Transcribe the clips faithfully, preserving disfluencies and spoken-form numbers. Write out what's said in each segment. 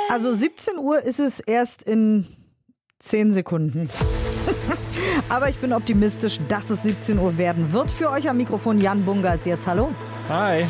Also siebzehn Uhr ist es erst in zehn Sekunden. Aber ich bin optimistisch, dass es siebzehn Uhr werden wird. Für euch am Mikrofon Jan Bungartz. Jetzt hallo. Hi.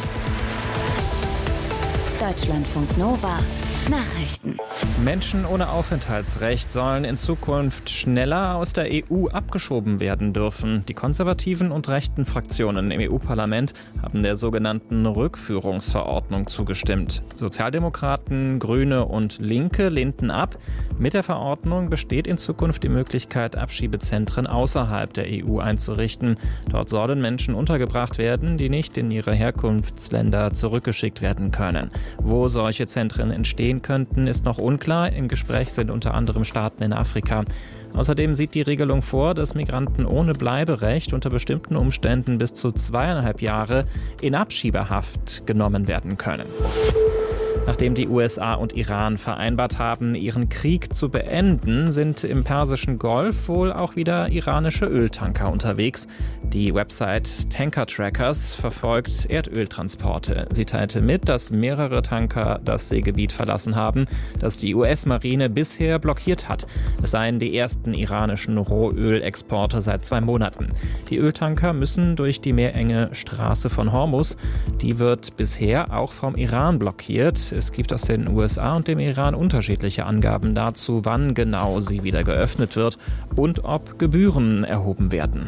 Deutschlandfunk Nova. Nachrichten. Menschen ohne Aufenthaltsrecht sollen in Zukunft schneller aus der E U abgeschoben werden dürfen. Die konservativen und rechten Fraktionen im E U-Parlament haben der sogenannten Rückführungsverordnung zugestimmt. Sozialdemokraten, Grüne und Linke lehnten ab. Mit der Verordnung besteht in Zukunft die Möglichkeit, Abschiebezentren außerhalb der E U einzurichten. Dort sollen Menschen untergebracht werden, die nicht in ihre Herkunftsländer zurückgeschickt werden können. Wo solche Zentren entstehen könnten, ist noch unklar. Im Gespräch sind unter anderem Staaten in Afrika. Außerdem sieht die Regelung vor, dass Migranten ohne Bleiberecht unter bestimmten Umständen bis zu zweieinhalb Jahre in Abschiebehaft genommen werden können. Nachdem die U S A und Iran vereinbart haben, ihren Krieg zu beenden, sind im Persischen Golf wohl auch wieder iranische Öltanker unterwegs. Die Website Tanker Trackers verfolgt Erdöltransporte. Sie teilte mit, dass mehrere Tanker das Seegebiet verlassen haben, das die U S-Marine bisher blockiert hat. Es seien die ersten iranischen Rohölexporte seit zwei Monaten. Die Öltanker müssen durch die meerenge Straße von Hormuz. Die wird bisher auch vom Iran blockiert. Es gibt aus den U S A und dem Iran unterschiedliche Angaben dazu, wann genau sie wieder geöffnet wird und ob Gebühren erhoben werden.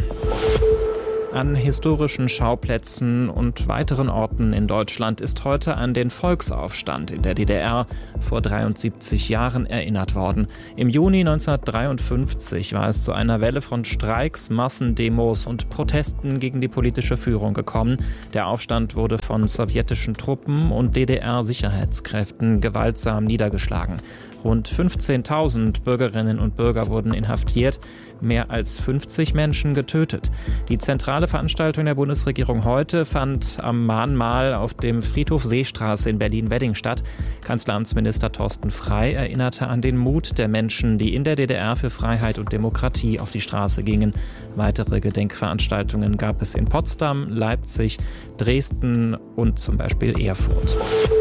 An historischen Schauplätzen und weiteren Orten in Deutschland ist heute an den Volksaufstand in der D D R vor dreiundsiebzig Jahren erinnert worden. Im Juni neunzehnhundertdreiundfünfzig war es zu einer Welle von Streiks, Massendemos und Protesten gegen die politische Führung gekommen. Der Aufstand wurde von sowjetischen Truppen und D D R-Sicherheitskräften gewaltsam niedergeschlagen. Rund fünfzehntausend Bürgerinnen und Bürger wurden inhaftiert, mehr als fünfzig Menschen getötet. Die zentrale Veranstaltung der Bundesregierung heute fand am Mahnmal auf dem Friedhof Seestraße in Berlin-Wedding statt. Kanzleramtsminister Thorsten Frey erinnerte an den Mut der Menschen, die in der D D R für Freiheit und Demokratie auf die Straße gingen. Weitere Gedenkveranstaltungen gab es in Potsdam, Leipzig, Dresden und zum Beispiel Erfurt.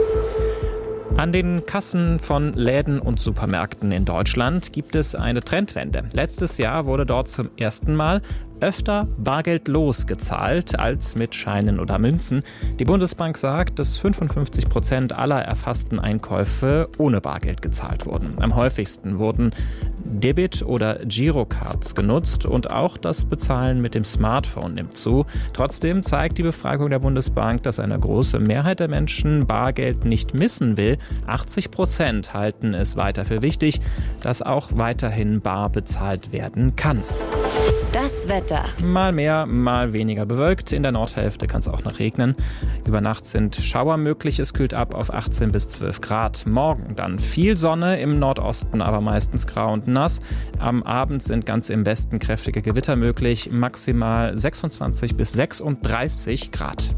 An den Kassen von Läden und Supermärkten in Deutschland gibt es eine Trendwende. Letztes Jahr wurde dort zum ersten Mal öfter bargeldlos gezahlt als mit Scheinen oder Münzen. Die Bundesbank sagt, dass fünfundfünfzig Prozent aller erfassten Einkäufe ohne Bargeld gezahlt wurden. Am häufigsten wurden Debit- oder Girocards genutzt und auch das Bezahlen mit dem Smartphone nimmt zu. Trotzdem zeigt die Befragung der Bundesbank, dass eine große Mehrheit der Menschen Bargeld nicht missen will. achtzig Prozent halten es weiter für wichtig, dass auch weiterhin bar bezahlt werden kann. Das Wetter. Mal mehr, mal weniger bewölkt. In der Nordhälfte kann es auch noch regnen. Über Nacht sind Schauer möglich. Es kühlt ab auf achtzehn bis zwölf Grad. Morgen dann viel Sonne, im Nordosten aber meistens grau und nass. Am Abend sind ganz im Westen kräftige Gewitter möglich. Maximal sechsundzwanzig bis sechsunddreißig Grad.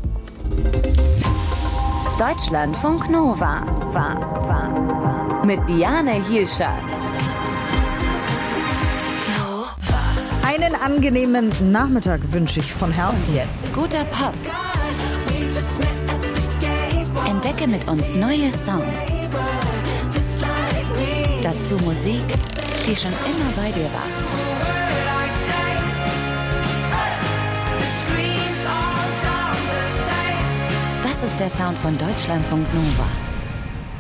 Deutschlandfunk Nova. Mit Diane Hielscher. Einen angenehmen Nachmittag wünsche ich von Herzen. Und jetzt guter Pop. Entdecke mit uns neue Songs. Dazu Musik, die schon immer bei dir war. Das ist der Sound von Deutschlandfunk Nova.